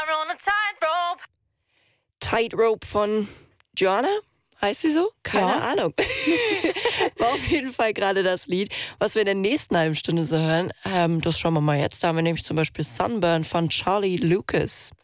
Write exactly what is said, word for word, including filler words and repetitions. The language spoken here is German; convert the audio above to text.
Tightrope von Joanna? Heißt sie so? Keine Ja. Ahnung. War auf jeden Fall gerade das Lied, was wir in der nächsten halben Stunde so hören. Ähm, das schauen wir mal jetzt. Da haben wir nämlich zum Beispiel Sunburn von Charlie Lucas.